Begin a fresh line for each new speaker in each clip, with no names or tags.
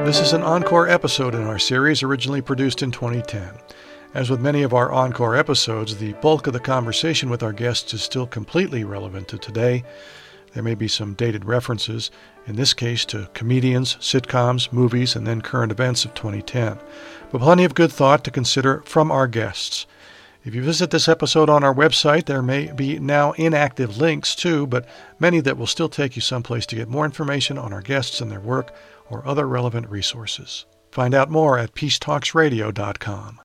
This is an encore episode in our series originally produced in 2010. As with many of our encore episodes, the bulk of the conversation with our guests is still completely relevant to today. There may be some dated references, in this case to comedians, sitcoms, movies, and then current events of 2010. But plenty of good thought to consider from our guests. If you visit this episode on our website, there may be now inactive links too, but many that will still take you someplace to get more information on our guests and their work or other relevant resources. Find out more at peacetalksradio.com.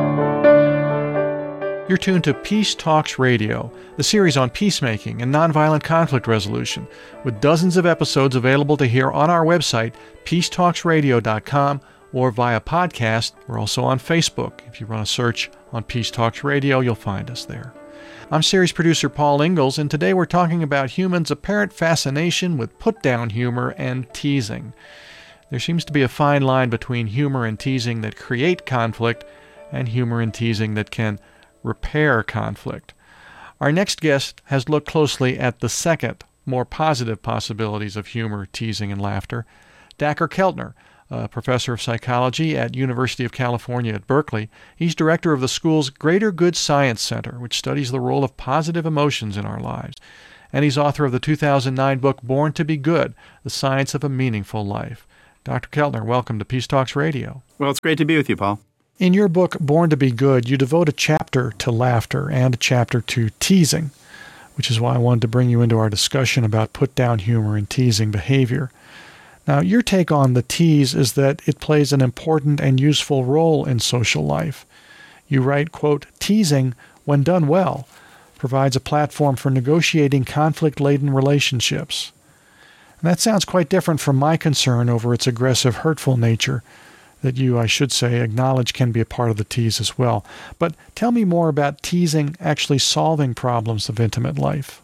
You're tuned to Peace Talks Radio, the series on peacemaking and nonviolent conflict resolution, with dozens of episodes available to hear on our website, peacetalksradio.com, or via podcast. We're also on Facebook. If you run a search on Peace Talks Radio, you'll find us there. I'm series producer Paul Ingalls, and today we're talking about humans' apparent fascination with put-down humor and teasing. There seems to be a fine line between humor and teasing that create conflict and humor and teasing that can repair conflict. Our next guest has looked closely at the second, more positive possibilities of humor, teasing, and laughter. Dacher Keltner, a professor of psychology at University of California at Berkeley. He's director of the school's Greater Good Science Center, which studies the role of positive emotions in our lives. And he's author of the 2009 book Born to be Good, The Science of a Meaningful Life. Dr. Keltner, welcome to Peace Talks Radio.
Well, it's great to be with you, Paul.
In your book, Born to be Good, you devote a chapter to laughter and a chapter to teasing, which is why I wanted to bring you into our discussion about put-down humor and teasing behavior. Now, your take on the tease is that it plays an important and useful role in social life. You write, quote, "Teasing, when done well, provides a platform for negotiating conflict-laden relationships." And that sounds quite different from my concern over its aggressive, hurtful nature that you, I should say, acknowledge can be a part of the tease as well. But tell me more about teasing actually solving problems of intimate life.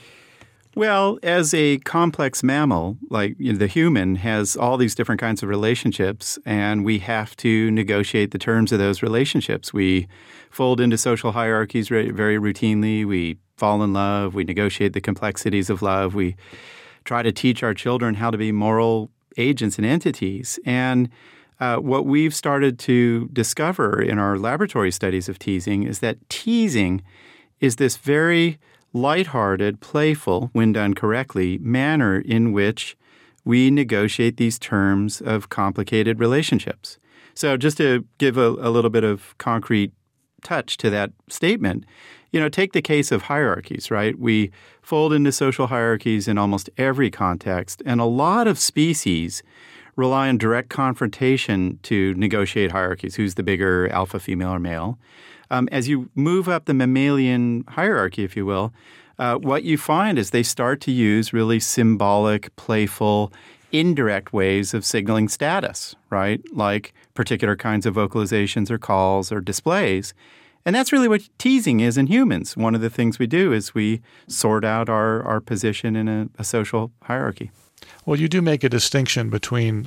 Well, as a complex mammal, like the human, has all these different kinds of relationships, and we have to negotiate the terms of those relationships. We fold into social hierarchies very routinely. We fall in love. We negotiate the complexities of love. We try to teach our children how to be moral agents and entities. And what we've started to discover in our laboratory studies of teasing is that teasing is this very lighthearted, playful, when done correctly, manner in which we negotiate these terms of complicated relationships. So just to give a little bit of concrete touch to that statement, take the case of hierarchies, right? We fold into social hierarchies in almost every context, and a lot of species rely on direct confrontation to negotiate hierarchies. Who's the bigger alpha female or male? As you move up the mammalian hierarchy, if you will, what you find is they start to use really symbolic, playful, indirect ways of signaling status, right? Like particular kinds of vocalizations or calls or displays. And that's really what teasing is in humans. One of the things we do is we sort out our position in a social hierarchy.
Well, you do make a distinction between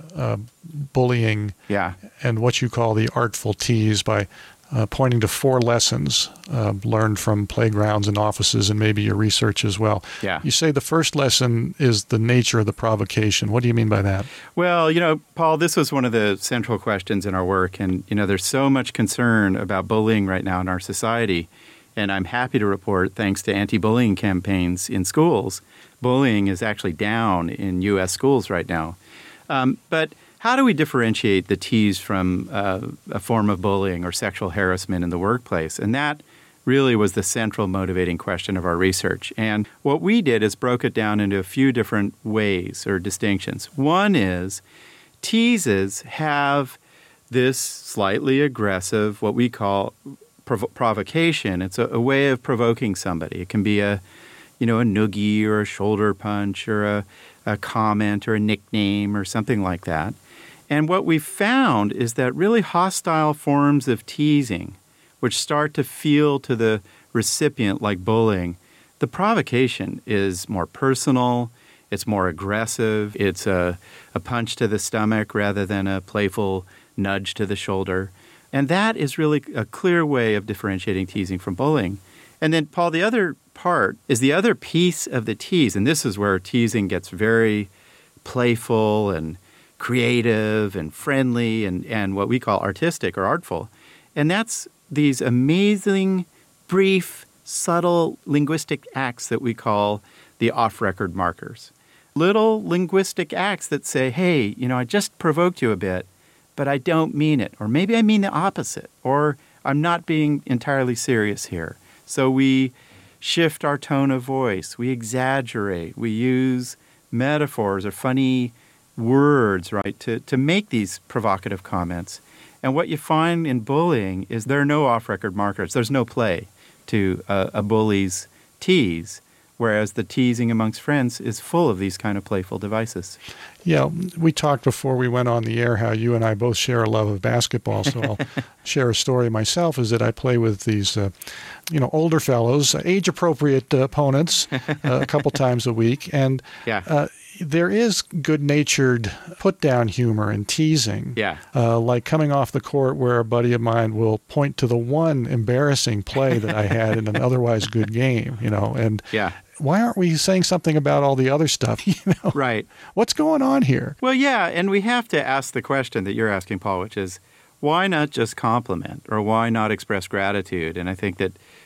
bullying and what you call the artful tease by pointing to 4 lessons learned from playgrounds and offices and maybe your research as well.
Yeah.
You say the first lesson is the nature of the provocation. What do you mean by that?
Well, Paul, this was one of the central questions in our work. And, there's so much concern about bullying right now in our society. And I'm happy to report, thanks to anti-bullying campaigns in schools, bullying is actually down in U.S. schools right now. But how do we differentiate the tease from a form of bullying or sexual harassment in the workplace? And that really was the central motivating question of our research. And what we did is broke it down into a few different ways or distinctions. One is teases have this slightly aggressive, what we call provocation. It's a way of provoking somebody. It can be a noogie or a shoulder punch or a comment or a nickname or something like that. And what we found is that really hostile forms of teasing, which start to feel to the recipient like bullying, the provocation is more personal, it's more aggressive, it's a punch to the stomach rather than a playful nudge to the shoulder. And that is really a clear way of differentiating teasing from bullying. And then, Paul, the other part is the other piece of the tease, and this is where teasing gets very playful and creative and friendly and what we call artistic or artful. And that's these amazing, brief, subtle linguistic acts that we call the off-record markers. Little linguistic acts that say, hey, I just provoked you a bit, but I don't mean it. Or maybe I mean the opposite. Or I'm not being entirely serious here. So we shift our tone of voice. We exaggerate. We use metaphors or funny words, right, to make these provocative comments. And what you find in bullying is there are no off-record markers. There's no play to a bully's tease, whereas the teasing amongst friends is full of these kind of playful devices.
Yeah, we talked before we went on the air how you and I both share a love of basketball, so I'll share a story myself, is that I play with these older fellows, age-appropriate opponents a couple times a week, and there is good-natured put-down humor and teasing, like coming off the court where a buddy of mine will point to the one embarrassing play that I had in an otherwise good game, and why aren't we saying something about all the other stuff?
Right.
What's going on here?
Well, yeah, and we have to ask the question that you're asking, Paul, which is, why not just compliment, or why not express gratitude? And I think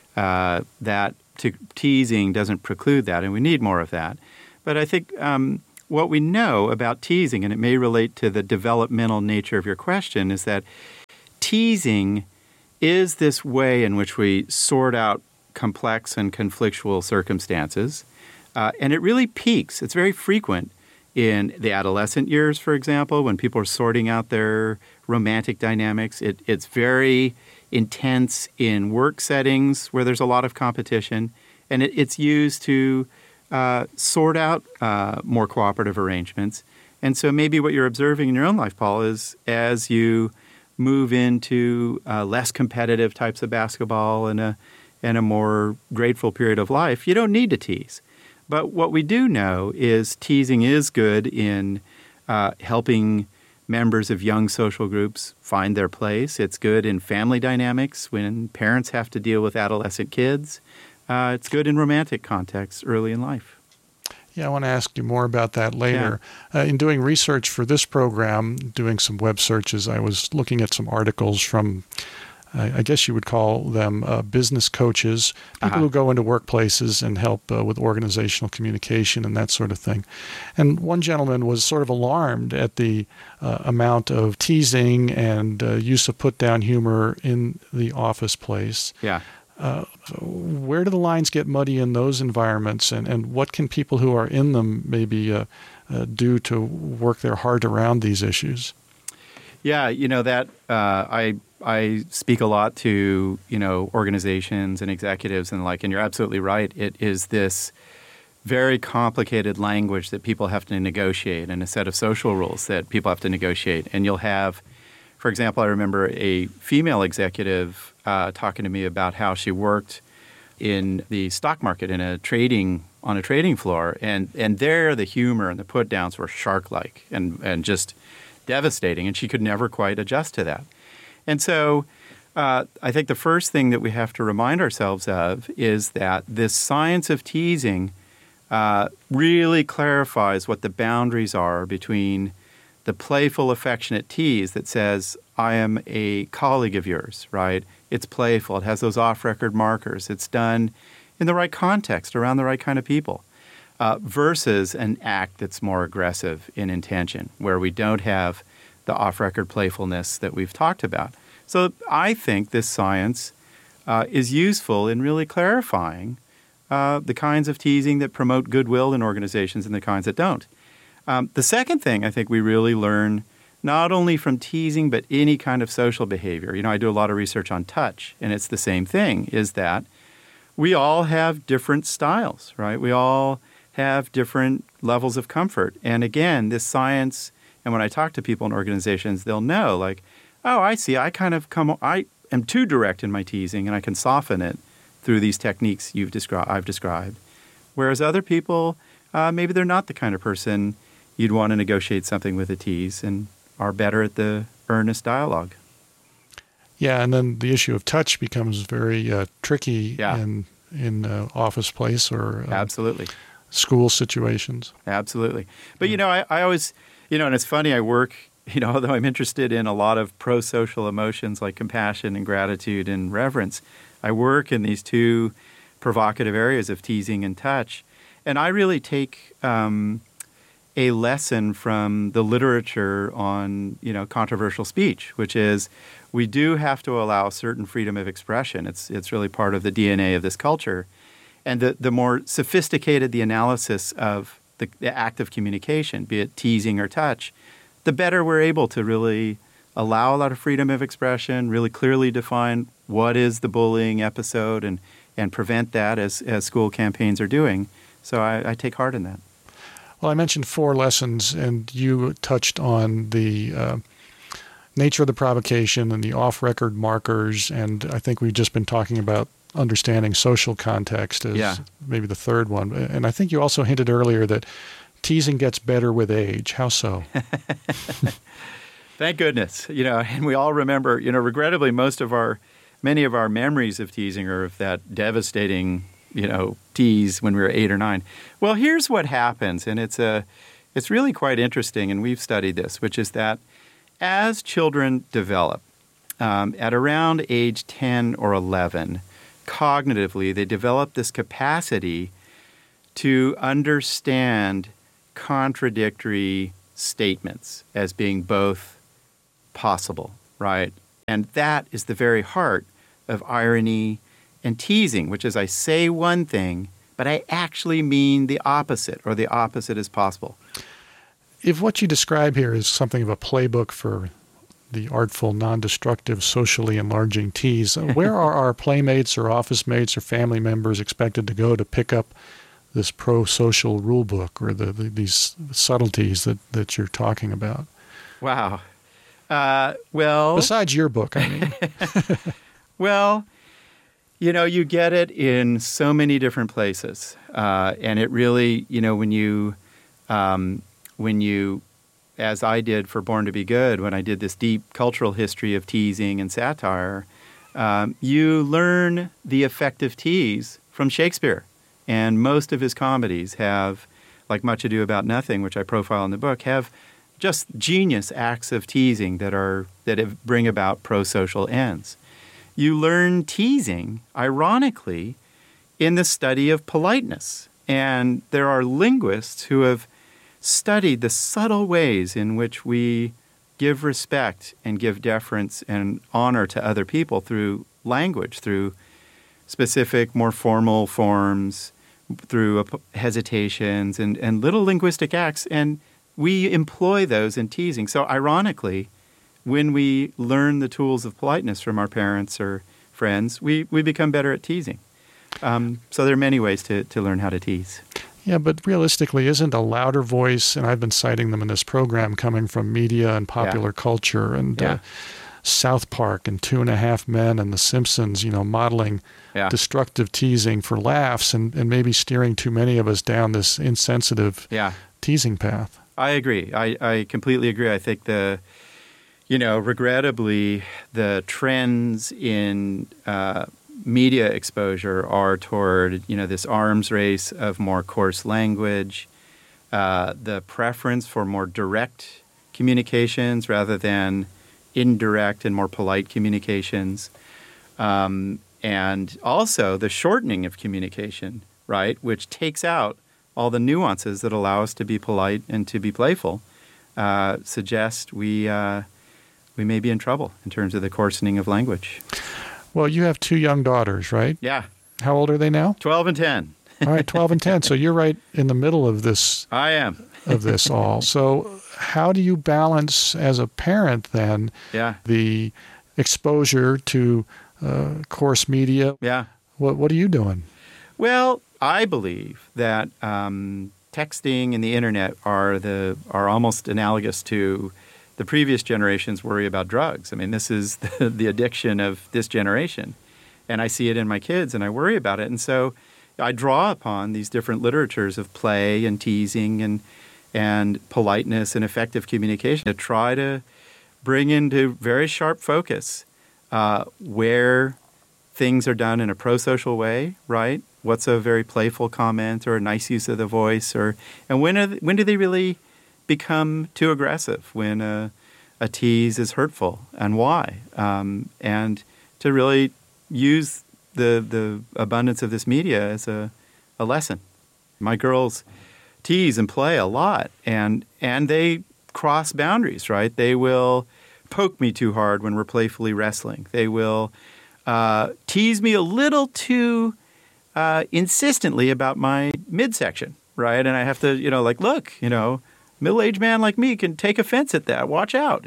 that teasing doesn't preclude that, and we need more of that. But I think what we know about teasing, and it may relate to the developmental nature of your question, is that teasing is this way in which we sort out complex and conflictual circumstances. And it really peaks. It's very frequent in the adolescent years, for example, when people are sorting out their romantic dynamics. It's very intense in work settings where there's a lot of competition. And it's used to sort out more cooperative arrangements. And so maybe what you're observing in your own life, Paul, is as you move into less competitive types of basketball and a more grateful period of life, you don't need to tease. But what we do know is teasing is good in helping members of young social groups find their place. It's good in family dynamics when parents have to deal with adolescent kids. It's good in romantic contexts early in life.
Yeah, I want to ask you more about that later. Yeah. In doing research for this program, doing some web searches, I was looking at some articles from I guess you would call them business coaches, people who go into workplaces and help with organizational communication and that sort of thing. And one gentleman was sort of alarmed at the amount of teasing and use of put-down humor in the office place.
Yeah.
Where do the lines get muddy in those environments, and what can people who are in them maybe do to work their heart around these issues?
Yeah, that I speak a lot to, organizations and executives and the like, and you're absolutely right. It is this very complicated language that people have to negotiate and a set of social rules that people have to negotiate. And you'll have, for example, I remember a female executive talking to me about how she worked in the stock market on a trading floor, and there the humor and the put downs were shark-like and just devastating, and she could never quite adjust to that. And so I think the first thing that we have to remind ourselves of is that this science of teasing really clarifies what the boundaries are between the playful, affectionate tease that says, I am a colleague of yours, right? It's playful. It has those off-record markers. It's done in the right context, around the right kind of people. Versus an act that's more aggressive in intention, where we don't have the off-record playfulness that we've talked about. So I think this science is useful in really clarifying the kinds of teasing that promote goodwill in organizations and the kinds that don't. The second thing I think we really learn, not only from teasing, but any kind of social behavior. I do a lot of research on touch, and it's the same thing, is that we all have different styles, right? We all have different levels of comfort. And again, this science, and when I talk to people in organizations, they'll know, like, oh, I see, I am too direct in my teasing, and I can soften it through these techniques I've described. Whereas other people, maybe they're not the kind of person you'd want to negotiate something with a tease and are better at the earnest dialogue.
Yeah, and then the issue of touch becomes very tricky in office place or
absolutely.
School situations.
Absolutely. But, I always, And it's funny, I work, although I'm interested in a lot of pro-social emotions like compassion and gratitude and reverence, I work in these two provocative areas of teasing and touch. And I really take a lesson from the literature on, controversial speech, which is we do have to allow certain freedom of expression. It's really part of the DNA of this culture. And the more sophisticated the analysis of the act of communication, be it teasing or touch, the better we're able to really allow a lot of freedom of expression, really clearly define what is the bullying episode and prevent that as school campaigns are doing. So I take heart in that.
Well, I mentioned 4 lessons, and you touched on the nature of the provocation and the off-record markers, and I think we've just been talking about understanding social context as maybe the third one. And I think you also hinted earlier that teasing gets better with age. How so?
Thank goodness. And we all remember, regrettably, many of our memories of teasing are of that devastating, tease when we were 8 or 9. Well, here's what happens, and it's really quite interesting, and we've studied this, which is that as children develop, at around age 10 or 11, cognitively, they develop this capacity to understand contradictory statements as being both possible, right? And that is the very heart of irony and teasing, which is I say one thing, but I actually mean the opposite, or the opposite is possible.
If what you describe here is something of a playbook for the artful, non-destructive, socially enlarging tease, where are our playmates or office mates or family members expected to go to pick up this pro-social rule book or these subtleties that you're talking about?
Wow. Well...
Besides your book, I mean.
Well, you get it in so many different places. And it really, when you, as I did for Born to Be Good, when I did this deep cultural history of teasing and satire, you learn the effective tease from Shakespeare. And most of his comedies have, like Much Ado About Nothing, which I profile in the book, have just genius acts of teasing that bring about pro-social ends. You learn teasing, ironically, in the study of politeness. And there are linguists who have studied the subtle ways in which we give respect and give deference and honor to other people through language, through specific, more formal forms, through hesitations and little linguistic acts. And we employ those in teasing. So ironically, when we learn the tools of politeness from our parents or friends, we become better at teasing. So there are many ways to learn how to tease.
Yeah, but realistically, isn't a louder voice, and I've been citing them in this program, coming from media and popular culture and South Park and 2.5 Men and The Simpsons, modeling destructive teasing for laughs and maybe steering too many of us down this insensitive teasing path.
I agree. I completely agree. I think regrettably, the trends in media exposure are toward, this arms race of more coarse language, the preference for more direct communications rather than indirect and more polite communications, and also the shortening of communication, right, which takes out all the nuances that allow us to be polite and to be playful, suggest we may be in trouble in terms of the coarsening of language.
Well, you have 2 young daughters, right?
Yeah.
How old are they now?
12 and 10.
All right, 12 and 10. So you're right in the middle of this.
I am.
Of this all. So how do you balance as a parent then the exposure to coarse media?
Yeah.
What are you doing?
Well, I believe that texting and the internet are almost analogous to the previous generation's worry about drugs. I mean, this is the addiction of this generation. And I see it in my kids, and I worry about it. And so I draw upon these different literatures of play and teasing and politeness and effective communication to try to bring into very sharp focus where things are done in a pro-social way, right? What's a very playful comment or a nice use of the voice, and when do they really become too aggressive, when a tease is hurtful, and why, and to really use the abundance of this media as a lesson. My girls tease and play a lot, and they cross boundaries, right? They will poke me too hard when we're playfully wrestling. They will tease me a little too insistently about my midsection, right? And I have to, look, middle-aged man like me can take offense at that. Watch out,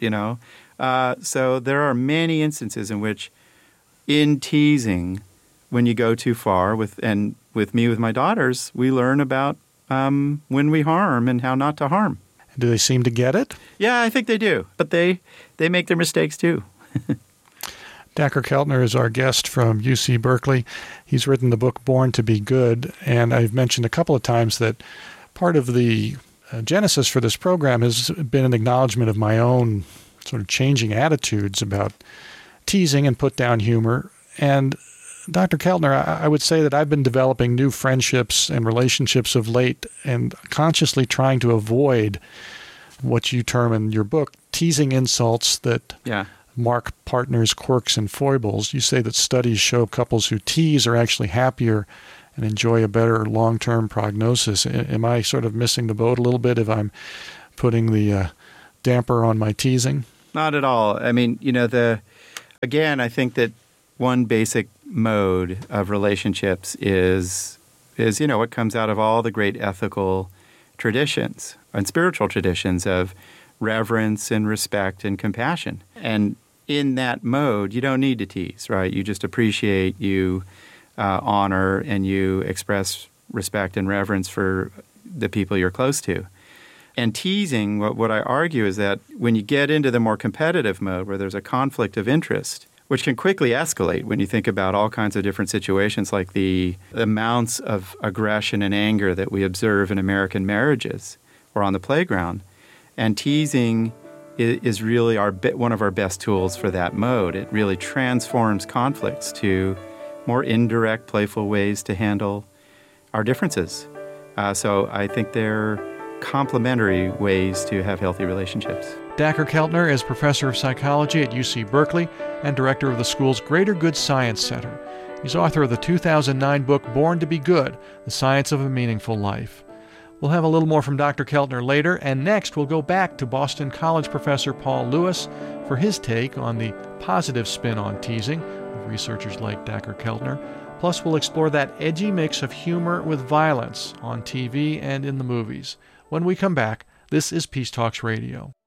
So there are many instances in which, in teasing, when you go too far, with me with my daughters, we learn about when we harm and how not to harm.
Do they seem to get it?
Yeah, I think they do. But they make their mistakes too.
Dacher Keltner is our guest from UC Berkeley. He's written the book Born to Be Good, and I've mentioned a couple of times that part of the genesis for this program has been an acknowledgement of my own sort of changing attitudes about teasing and put-down humor. And Dr. Keltner, I would say that I've been developing new friendships and relationships of late and consciously trying to avoid what you term in your book teasing insults that mark partners' quirks and foibles. You say that studies show couples who tease are actually happier and enjoy a better long-term prognosis. Am I sort of missing the boat a little bit if I'm putting the damper on my teasing?
Not at all. I mean, again, I think that one basic mode of relationships is what comes out of all the great ethical traditions and spiritual traditions of reverence and respect and compassion. And in that mode, you don't need to tease, right? You just appreciate, you honor, and you express respect and reverence for the people you're close to. And teasing, what I argue is that when you get into the more competitive mode where there's a conflict of interest, which can quickly escalate when you think about all kinds of different situations, like the amounts of aggression and anger that we observe in American marriages or on the playground. And teasing is really one of our best tools for that mode. It really transforms conflicts to more indirect, playful ways to handle our differences. So I think they're complementary ways to have healthy relationships.
Dacher Keltner is professor of psychology at UC Berkeley and director of the school's Greater Good Science Center. He's author of the 2009 book Born to Be Good, The Science of a Meaningful Life. We'll have a little more from Dr. Keltner later, and next we'll go back to Boston College professor Paul Lewis for his take on the positive spin on teasing of researchers like Dacher Keltner. Plus, we'll explore that edgy mix of humor with violence on TV and in the movies. When we come back, this is Peace Talks Radio.